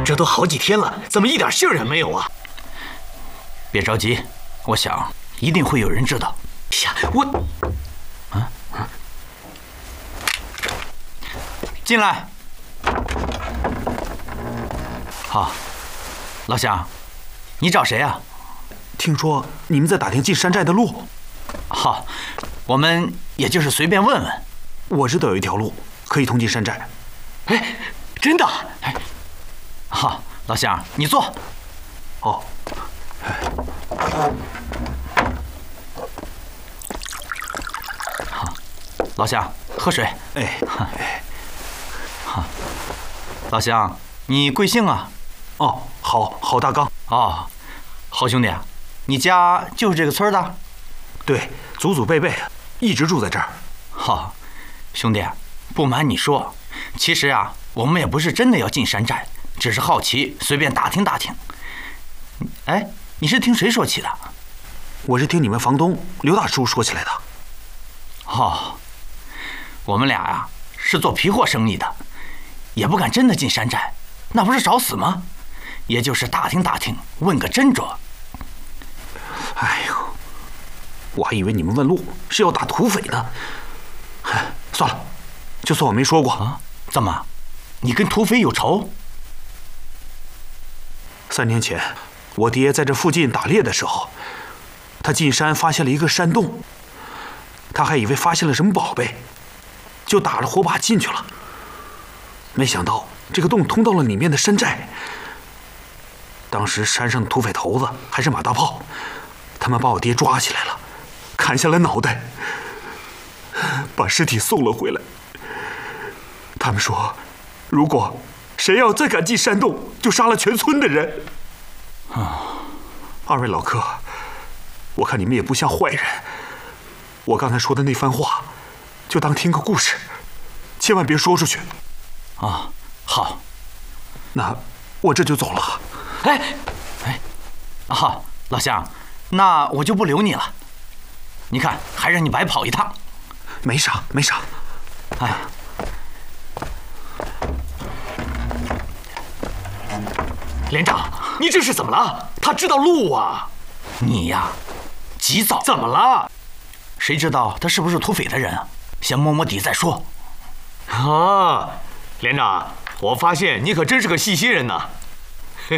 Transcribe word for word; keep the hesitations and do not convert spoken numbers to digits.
这都好几天了，怎么一点信儿也没有啊？ 别着急，我想一定会有人知道。 呀，我， 啊啊！进来。好，老乡，你找谁啊？ 听说你们在打听进山寨的路。 好，我们也就是随便问问。 我知道有一条路可以通进山寨。 哎，真的？ 哎，好，老乡，你坐。 哦。 好，老乡，喝水。 哎， 好，老乡，你贵姓啊？ 哦，郝郝大刚。 哦，好兄弟，你家就是这个村的？ 对，祖祖辈辈一直住在这儿。 好，兄弟，不瞒你说，其实啊，我们也不是真的要进山寨，只是好奇，随便打听打听。哎，你是听谁说起的？ 我是听你们房东刘大叔说起来的。 哦，我们俩呀、啊、是做皮货生意的，也不敢真的进山寨，那不是找死吗？也就是打听打听，问个真着。 哎呦，我还以为你们问路是要打土匪呢。算了，就算我没说过啊。怎么，你跟土匪有仇？ 三年前，我爹在这附近打猎的时候，他进山发现了一个山洞，他还以为发现了什么宝贝，就打了火把进去了。没想到这个洞通到了里面的山寨。当时山上的土匪头子还是马大炮，他们把我爹抓起来了，砍下了脑袋，把尸体送了回来。他们说，如果谁要再敢进山洞，就杀了全村的人。啊，二位老客，我看你们也不像坏人，我刚才说的那番话，就当听个故事，千万别说出去。 啊，好， 那我这就走了。 哎，哎，好，老乡，那我就不留你了。你看，还让你白跑一趟。 没啥，没啥。 哎， 连长，你这是怎么了？他知道路啊！ 你呀，急躁。 怎么了？ 谁知道他是不是土匪的人啊？先摸摸底再说。 啊，连长，我发现你可真是个细心人呐！